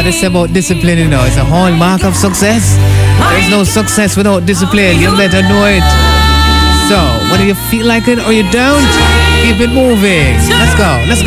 they say about discipline, you know, it's a hallmark of success. There's no success without discipline. You better know it. So, whether you feel like it or you don't, keep it moving. Let's go. Let's go.